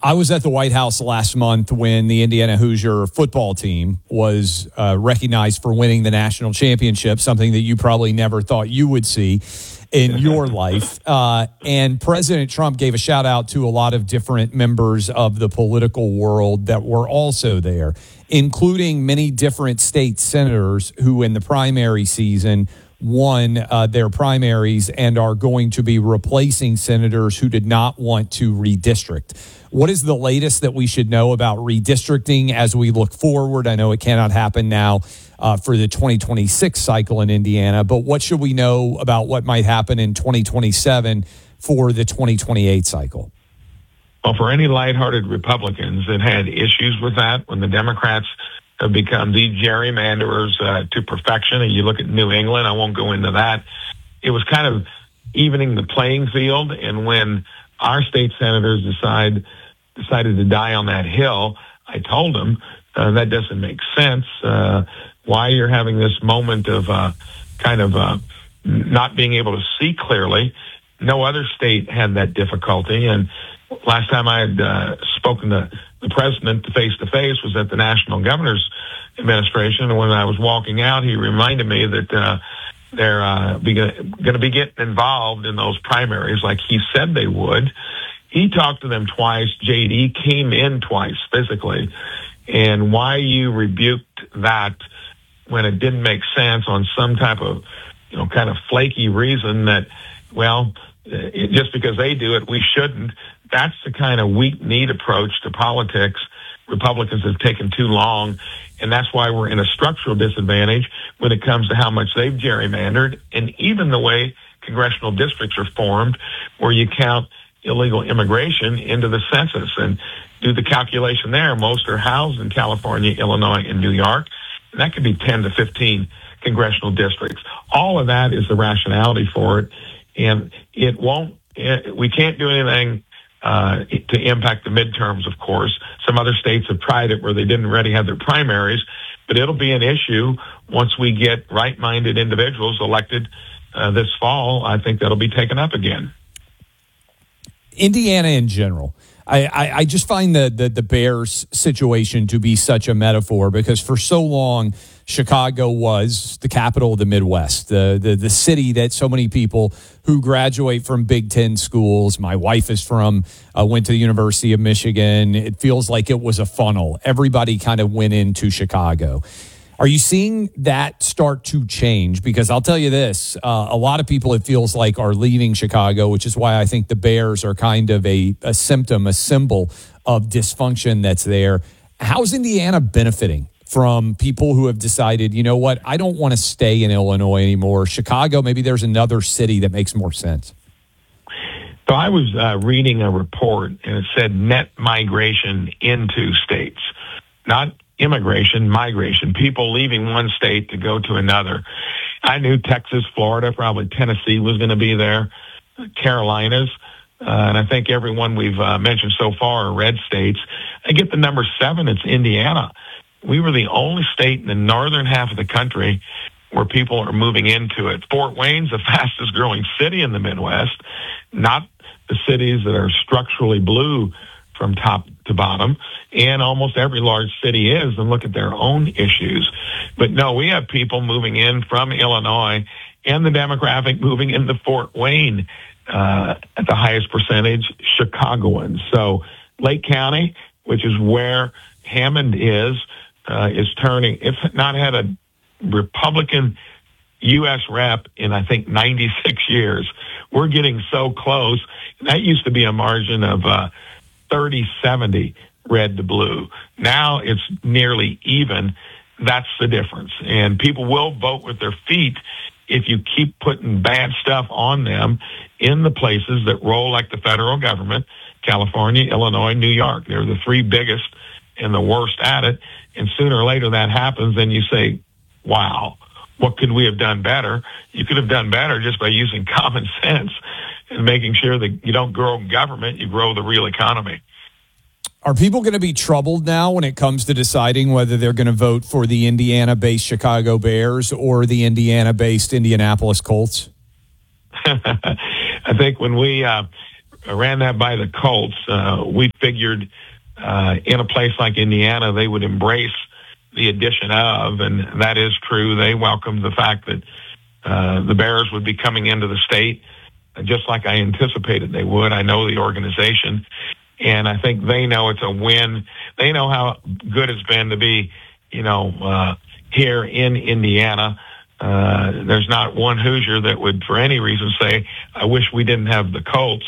I was at the White House last month when the Indiana Hoosier football team was recognized for winning the national championship, something that you probably never thought you would see in your life. And President Trump gave a shout out to a lot of different members of the political world that were also there, including many different state senators who in the primary season won their primaries and are going to be replacing senators who did not want to redistrict. What is the latest that we should know about redistricting as we look forward? I know it cannot happen now for the 2026 cycle in Indiana, but what should we know about what might happen in 2027 for the 2028 cycle? Well, for any lighthearted Republicans that had issues with that when the Democrats have become the gerrymanderers to perfection, and you look at New England, I won't go into that. It was kind of evening the playing field, and when our state senators decided to die on that hill, I told them that doesn't make sense. Why you're having this moment of not being able to see clearly. No other state had that difficulty, and last time I had spoken to the president face to face was at the National Governor's Administration, and when I was walking out, he reminded me that they're going to be getting involved in those primaries like he said they would. He talked to them twice. JD came in twice physically, and why you rebuked that when it didn't make sense on some type of kind of flaky reason that, well, just because they do it, we shouldn't. That's the kind of weak-kneed approach to politics Republicans have taken too long, and that's why we're in a structural disadvantage when it comes to how much they've gerrymandered, and even the way congressional districts are formed, where you count illegal immigration into the census and do the calculation there. Most are housed in California, Illinois, and New York, and that could be 10 to 15 congressional districts. All of that is the rationality for it, and we can't do anything to impact the midterms, of course. Some other states have tried it where they didn't already have their primaries, but it'll be an issue once we get right-minded individuals elected this fall. I think that'll be taken up again. Indiana in general, I just find the Bears situation to be such a metaphor because for so long, Chicago was the capital of the Midwest, the city that so many people who graduate from Big Ten schools. My wife is went to the University of Michigan. It feels like it was a funnel. Everybody kind of went into Chicago. Are you seeing that start to change? Because I'll tell you this, a lot of people, it feels like, are leaving Chicago, which is why I think the Bears are kind of a symbol of dysfunction that's there. How's Indiana benefiting from people who have decided, you know what, I don't want to stay in Illinois anymore? Chicago, maybe there's another city that makes more sense. So I was reading a report, and it said net migration into states, not immigration, migration, people leaving one state to go to another. I knew Texas, Florida, probably Tennessee was going to be there, Carolinas, and I think everyone we've mentioned so far are red states. I get the number 7, it's Indiana. We were the only state in the northern half of the country where people are moving into it. Fort Wayne's the fastest growing city in the Midwest, not the cities that are structurally blue from top to bottom, and almost every large city is, and look at their own issues. But no, we have people moving in from Illinois and the demographic moving into Fort Wayne at the highest percentage, Chicagoans. So Lake County, which is where Hammond is turning. It's not had a Republican U.S. rep in, I think, 96 years. We're getting so close. That used to be a margin of 30-70 red to blue. Now it's nearly even. That's the difference. And people will vote with their feet if you keep putting bad stuff on them in the places that roll like the federal government, California, Illinois, New York. They're the 3 biggest and the worst at it. And sooner or later that happens, and you say, wow, what could we have done better? You could have done better just by using common sense and making sure that you don't grow government, you grow the real economy. Are people going to be troubled now when it comes to deciding whether they're going to vote for the Indiana-based Chicago Bears or the Indiana-based Indianapolis Colts? I think when we ran that by the Colts. We figured in a place like Indiana, they would embrace the addition of, and that is true. They welcomed the fact that the Bears would be coming into the state, just like I anticipated they would. I know the organization, and I think they know it's a win. They know how good it's been to be, here in Indiana. There's not one Hoosier that would, for any reason, say, I wish we didn't have the Colts.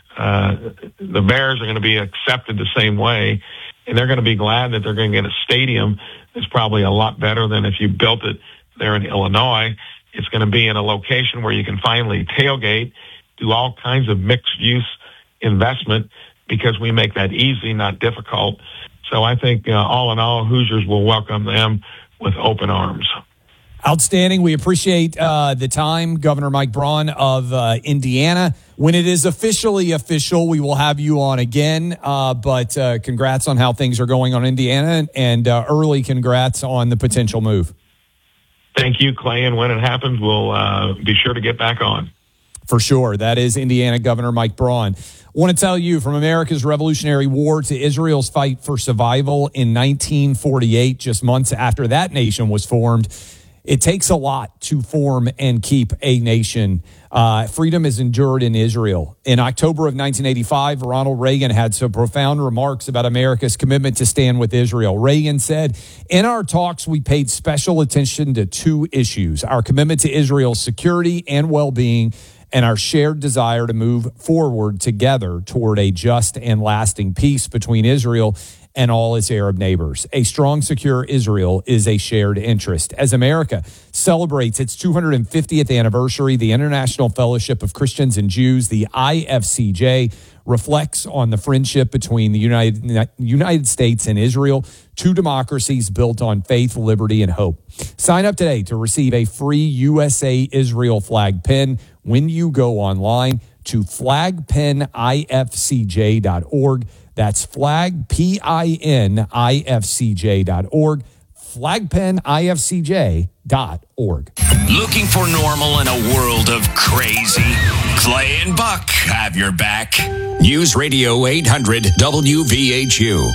The Bears are going to be accepted the same way, and they're going to be glad that they're going to get a stadium that's probably a lot better than if you built it there in Illinois. It's going to be in a location where you can finally tailgate, do all kinds of mixed-use investment, because we make that easy, not difficult. So I think all in all, Hoosiers will welcome them with open arms. Outstanding. We appreciate the time, Governor Mike Braun of Indiana. When it is officially official, we will have you on again. But congrats on how things are going on Indiana, and early congrats on the potential move. Thank you, Clay. And when it happens, we'll be sure to get back on. For sure. That is Indiana Governor Mike Braun. I want to tell you, from America's Revolutionary War to Israel's fight for survival in 1948, just months after that nation was formed, it takes a lot to form and keep a nation. Freedom is endured in Israel. In October of 1985, Ronald Reagan had some profound remarks about America's commitment to stand with Israel. Reagan said, in our talks, we paid special attention to two issues: our commitment to Israel's security and well-being, and our shared desire to move forward together toward a just and lasting peace between Israel and all its Arab neighbors. A strong, secure Israel is a shared interest. As America celebrates its 250th anniversary, the International Fellowship of Christians and Jews, the IFCJ, reflects on the friendship between the United States and Israel, two democracies built on faith, liberty, and hope. Sign up today to receive a free USA Israel flag pin when you go online to flagpennifcj.org. That's flagpennifcj.org, flagpennifcj.org. Looking for normal in a world of crazy? Clay and Buck have your back. News Radio 800 WVHU.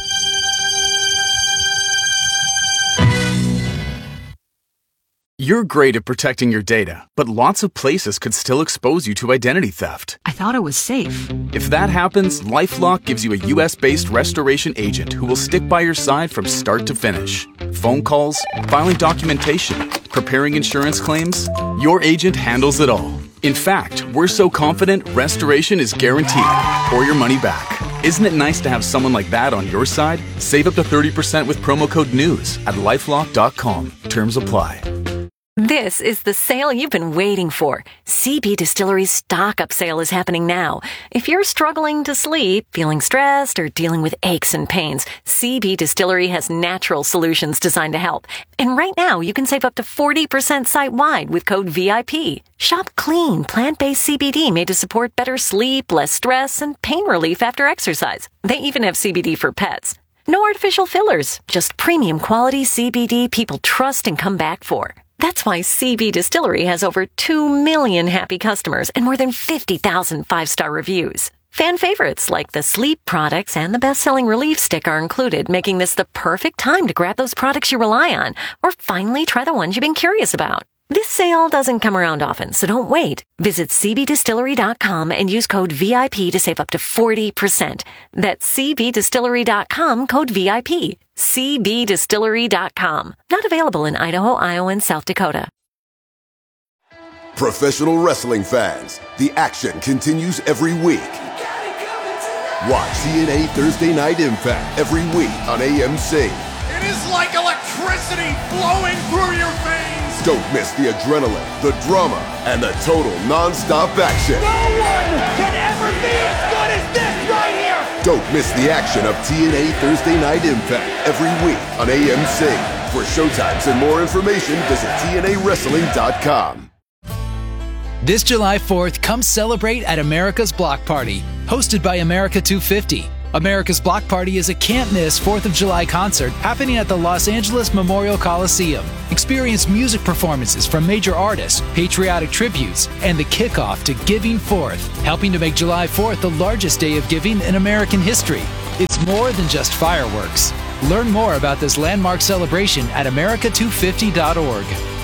You're great at protecting your data, but lots of places could still expose you to identity theft. I thought it was safe. If that happens, LifeLock gives you a U.S.-based restoration agent who will stick by your side from start to finish. Phone calls, filing documentation, preparing insurance claims, your agent handles it all. In fact, we're so confident restoration is guaranteed or your money back. Isn't it nice to have someone like that on your side? Save up to 30% with promo code NEWS at LifeLock.com. Terms apply. This is the sale you've been waiting for. CB Distillery's stock-up sale is happening now. If you're struggling to sleep, feeling stressed, or dealing with aches and pains, CB Distillery has natural solutions designed to help. And right now, you can save up to 40% site-wide with code VIP. Shop clean, plant-based CBD made to support better sleep, less stress, and pain relief after exercise. They even have CBD for pets. No artificial fillers, just premium quality CBD people trust and come back for. That's why CB Distillery has over 2 million happy customers and more than 50,000 five-star reviews. Fan favorites like the sleep products and the best-selling relief stick are included, making this the perfect time to grab those products you rely on or finally try the ones you've been curious about. This sale doesn't come around often, so don't wait. Visit cbdistillery.com and use code VIP to save up to 40%. That's cbdistillery.com, code VIP. cbdistillery.com. Not available in Idaho, Iowa, and South Dakota. Professional wrestling fans, the action continues every week. Watch TNA Thursday Night Impact every week on AMC. It is like electricity flowing through your veins. Don't miss the adrenaline, the drama, and the total non-stop action. No one can ever be as good as this right here. Don't miss the action of TNA Thursday Night Impact every week on AMC. For showtimes and more information, visit TNAWrestling.com. This July 4th, come celebrate at America's Block Party, hosted by America 250. America's Block Party is a can't-miss 4th of July concert happening at the Los Angeles Memorial Coliseum. Experience music performances from major artists, patriotic tributes, and the kickoff to Giving Fourth, helping to make July 4th the largest day of giving in American history. It's more than just fireworks. Learn more about this landmark celebration at america250.org.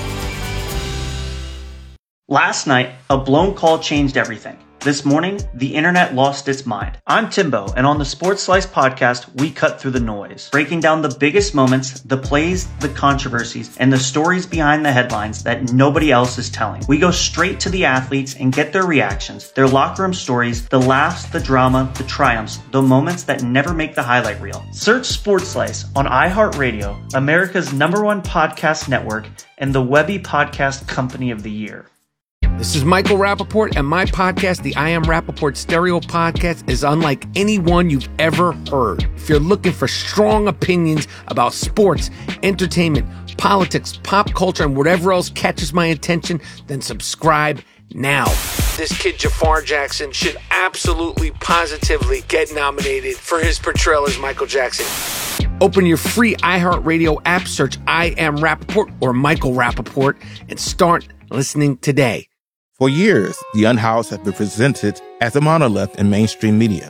Last night, a blown call changed everything. This morning, the internet lost its mind. I'm Timbo, and on the Sports Slice podcast, we cut through the noise, breaking down the biggest moments, the plays, the controversies, and the stories behind the headlines that nobody else is telling. We go straight to the athletes and get their reactions, their locker room stories, the laughs, the drama, the triumphs, the moments that never make the highlight reel. Search Sports Slice on iHeartRadio, America's #1 podcast network, and the Webby Podcast Company of the Year. This is Michael Rappaport, and my podcast, the I Am Rappaport Stereo Podcast, is unlike any one you've ever heard. If you're looking for strong opinions about sports, entertainment, politics, pop culture, and whatever else catches my attention, then subscribe now. This kid, Jafar Jackson, should absolutely, positively get nominated for his portrayal as Michael Jackson. Open your free iHeartRadio app, search I Am Rappaport or Michael Rappaport, and start listening today. For years, The Unhoused has been presented as a monolith in mainstream media.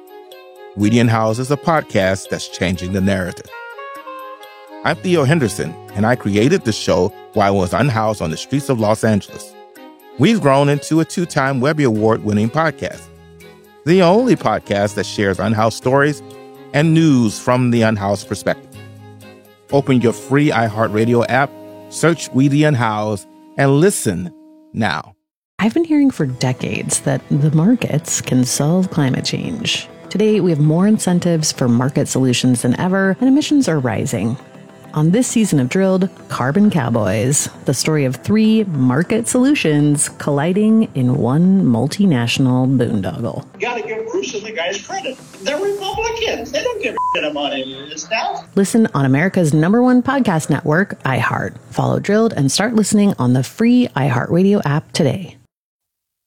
We The Unhoused is a podcast that's changing the narrative. I'm Theo Henderson, and I created the show while I was unhoused on the streets of Los Angeles. We've grown into a 2-time Webby Award-winning podcast, the only podcast that shares unhoused stories and news from the unhoused perspective. Open your free iHeartRadio app, search We The Unhoused, and listen now. I've been hearing for decades that the markets can solve climate change. Today, we have more incentives for market solutions than ever, and emissions are rising. On this season of Drilled, Carbon Cowboys, the story of 3 market solutions colliding in one multinational boondoggle. You gotta give Bruce and the guys credit. They're Republicans. They don't give a shit about any of this stuff. Listen on America's #1 podcast network, iHeart. Follow Drilled and start listening on the free iHeartRadio app today.